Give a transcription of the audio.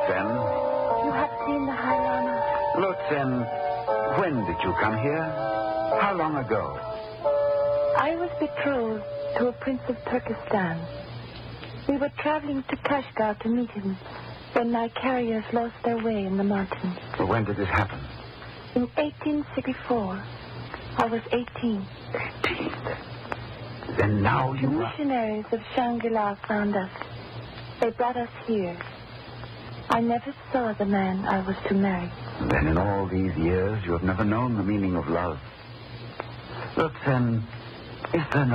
Lutsen. You have seen the High Lama? Lutsen, when did you come here? How long ago? I was betrothed to a prince of Turkestan. We were traveling to Kashgar to meet him when my carriers lost their way in the mountains. Well, when did this happen? In 1864. I was 18. 18? Then now The you are... missionaries of Shangri-La found us. They brought us here. I never saw the man I was to marry. Then in all these years, you have never known the meaning of love. Lutsen, is there no